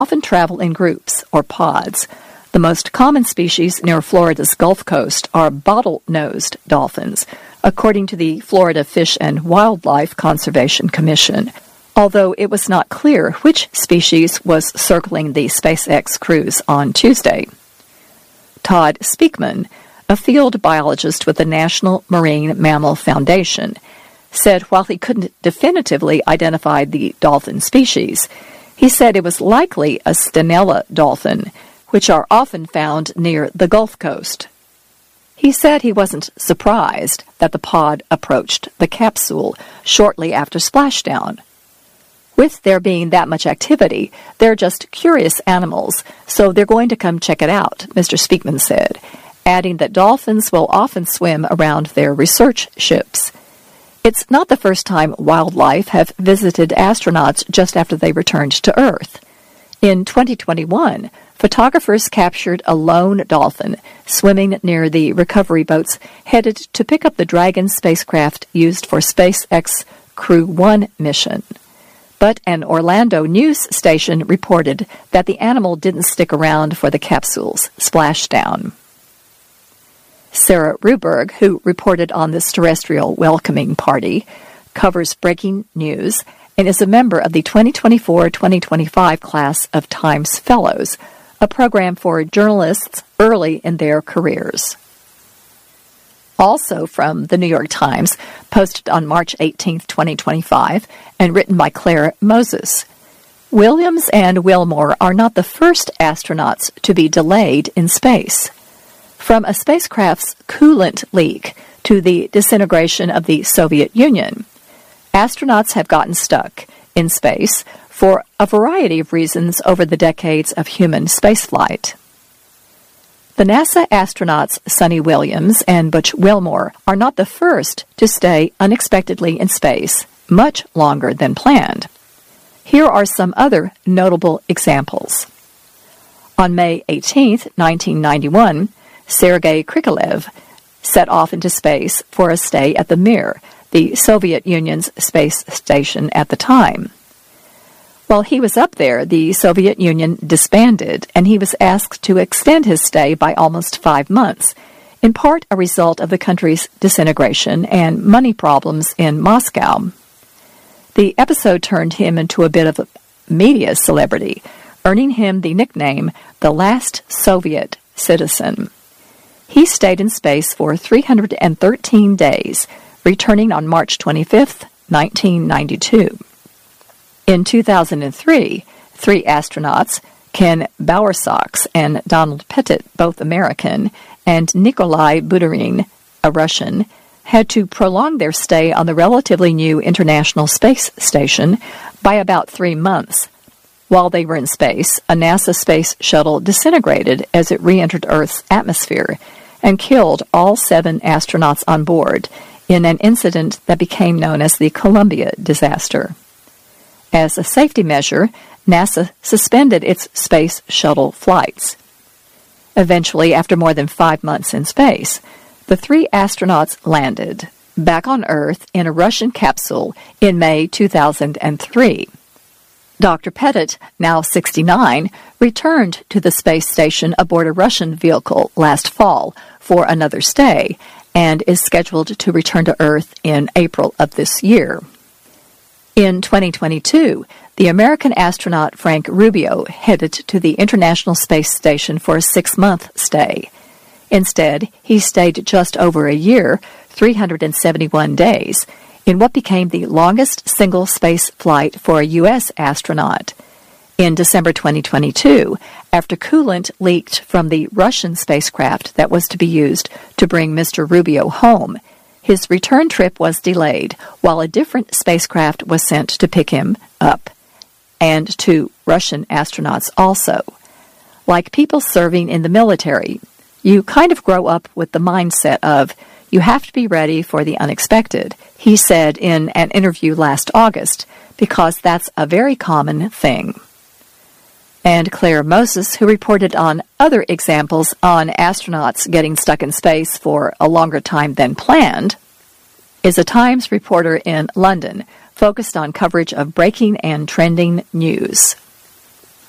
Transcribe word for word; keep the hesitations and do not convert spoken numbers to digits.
often travel in groups or pods. The most common species near Florida's Gulf Coast are bottle-nosed dolphins, according to the Florida Fish and Wildlife Conservation Commission, although it was not clear which species was circling the SpaceX cruise on Tuesday. Todd Speakman, a field biologist with the National Marine Mammal Foundation, said while he couldn't definitively identify the dolphin species, he said it was likely a Stenella dolphin, which are often found near the Gulf Coast. He said he wasn't surprised that the pod approached the capsule shortly after splashdown. With there being that much activity, they're just curious animals, so they're going to come check it out, Mister Speakman said, adding that dolphins will often swim around their research ships. It's not the first time wildlife have visited astronauts just after they returned to Earth. In twenty twenty-one, photographers captured a lone dolphin swimming near the recovery boats headed to pick up the Dragon spacecraft used for SpaceX Crew one mission. But an Orlando news station reported that the animal didn't stick around for the capsule's splashdown. Sarah Ruberg, who reported on this terrestrial welcoming party, covers breaking news and is a member of the twenty twenty-four twenty twenty-five class of Times Fellows, a program for journalists early in their careers. Also from the New York Times, posted on March eighteenth, twenty twenty-five, and written by Claire Moses. Williams and Wilmore are not the first astronauts to be delayed in space. From a spacecraft's coolant leak to the disintegration of the Soviet Union, astronauts have gotten stuck in space for a variety of reasons over the decades of human spaceflight. The NASA astronauts Suni Williams and Butch Wilmore are not the first to stay unexpectedly in space much longer than planned. Here are some other notable examples. On May eighteenth, nineteen ninety-one, Sergei Krikalev set off into space for a stay at the Mir, the Soviet Union's space station at the time. While he was up there, the Soviet Union disbanded, and he was asked to extend his stay by almost five months, in part a result of the country's disintegration and money problems in Moscow. The episode turned him into a bit of a media celebrity, earning him the nickname the Last Soviet Citizen. He stayed in space for three hundred thirteen days, returning on March twenty-fifth, nineteen ninety-two. In two thousand three, three astronauts, Ken Bowersox and Donald Pettit, both American, and Nikolai Budarin, a Russian, had to prolong their stay on the relatively new International Space Station by about three months. While they were in space, a NASA space shuttle disintegrated as it re-entered Earth's atmosphere and killed all seven astronauts on board in an incident that became known as the Columbia disaster. As a safety measure, NASA suspended its space shuttle flights. Eventually, after more than five months in space, the three astronauts landed back on Earth in a Russian capsule in May two thousand three. Doctor Pettit, now sixty-nine, returned to the space station aboard a Russian vehicle last fall for another stay and is scheduled to return to Earth in April of this year. In twenty twenty-two, the American astronaut Frank Rubio headed to the International Space Station for a six-month stay. Instead, he stayed just over a year, three hundred seventy-one days, in what became the longest single space flight for a U S astronaut. In December twenty twenty-two, after coolant leaked from the Russian spacecraft that was to be used to bring Mister Rubio home, his return trip was delayed while a different spacecraft was sent to pick him up, and two Russian astronauts also. Like people serving in the military, you kind of grow up with the mindset of, you have to be ready for the unexpected, he said in an interview last August, because that's a very common thing. And Claire Moses, who reported on other examples on astronauts getting stuck in space for a longer time than planned, is a Times reporter in London focused on coverage of breaking and trending news.